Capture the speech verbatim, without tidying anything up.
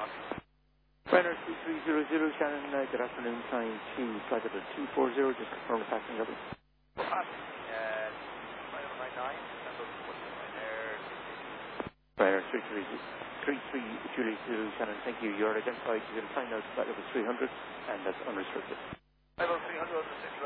Ryanair two three zero zero, Shannon, uh, good afternoon, time to flight level two four zero, just confirm the passing level. For passing, uh, flight level nine nine, level Ryanair. Ryanair three three Juliet Zulu, Shannon, thank you. You're identified, you can find out flight level three hundred, and that's unrestricted. Level three hundred,